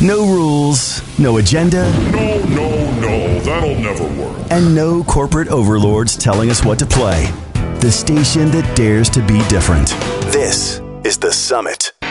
No rules, no agenda. No, that'll never work. And no corporate overlords telling us what to play. The station that dares to be different. This is The Summit.